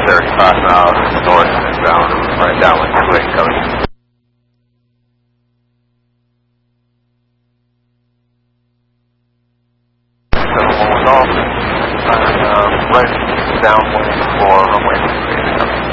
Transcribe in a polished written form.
35 miles north inbound, right downwind 28 coming. Off, right downwind for runway 28 coming.